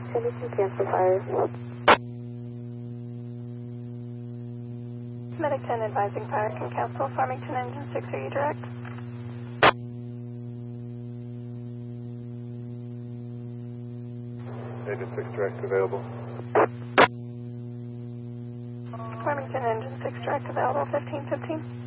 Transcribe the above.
10 to cancel fire. Medic 10 advising fire can cancel. Farmington engine 6, are you direct? Engine 6 direct available. Farmington engine 6 direct available, 1515.